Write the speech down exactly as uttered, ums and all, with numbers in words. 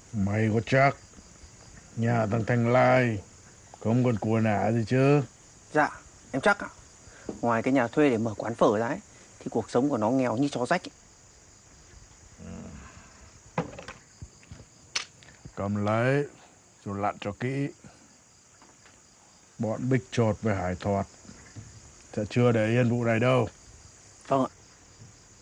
Mày có chắc nhà thằng Thành Lai không còn của nã gì chứ? Dạ, em chắc ạ. Ngoài cái nhà thuê để mở quán phở ra ấy, thì cuộc sống của nó nghèo như chó rách ấy. Cầm lấy rồi lặn cho kỹ. Bọn Bích Chột với Hải Thọt sẽ chưa để yên vụ này đâu. Vâng ạ.